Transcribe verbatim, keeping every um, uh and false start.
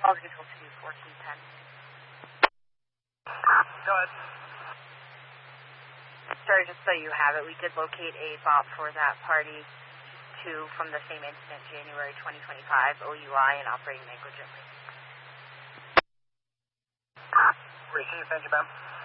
All control two, fourteen ten. Go ahead. Sorry, just so you have it, we did locate a B O P for that party two from the same incident, January twenty twenty-five, O U I and operating negligently. Receive, thank you, ma'am.